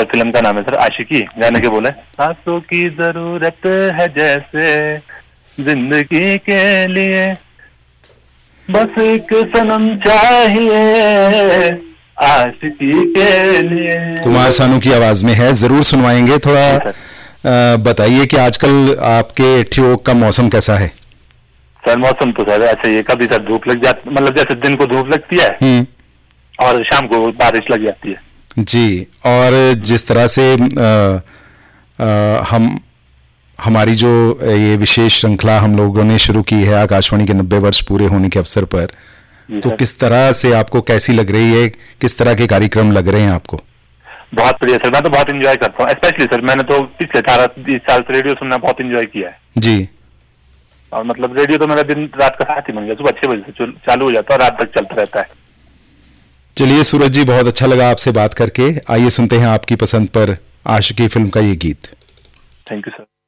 Sir film का नाम है सर आशिकी, गाने के बोले सांसों की जरूरत है जैसे जिंदगी के लिए, बस एक सनम चाहिए आशिकी के लिए। कुमार सानू की आवाज में है, जरूर सुनवाएंगे। थोड़ा बताइए कि आजकल आपके ठियोग का मौसम कैसा है? सर मौसम तो सर ऐसे ही, कभी सर धूप लग जाती, मतलब जैसे दिन को धूप लगती है और शाम को बारिश लग जाती है जी। और जिस तरह से हमारी जो ये विशेष श्रृंखला हम लोगों ने शुरू की है आकाशवाणी के 90 वर्ष पूरे होने के अवसर पर, तो किस तरह से आपको कैसी लग रही है, किस तरह के कार्यक्रम लग रहे हैं आपको? बहुत बढ़िया सर, मैं तो बहुत एंजॉय करता हूँ। स्पेशली सर मैंने तो पिछले 18-20 साल से रेडियो सुनना बहुत एंजॉय किया है जी। और मतलब रेडियो तो मेरा दिन रात का साथ ही बन गया, सुबह 6 बजे से चालू हो जाता है और रात तक चलता रहता है। चलिए सूरज जी, बहुत अच्छा लगा आपसे बात करके। आइए सुनते हैं आपकी पसंद पर आशिकी फिल्म का ये गीत। Thank you sir.